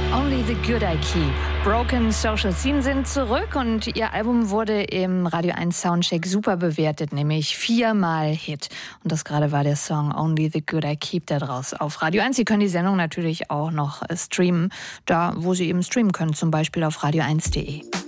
Only the Good I Keep. Broken Social Scene sind zurück und ihr Album wurde im Radio 1 Soundcheck super bewertet, nämlich 4-mal Hit. Und das gerade war der Song Only the Good I Keep da draus auf Radio 1. Sie können die Sendung natürlich auch noch streamen, da wo Sie eben streamen können, zum Beispiel auf radio1.de.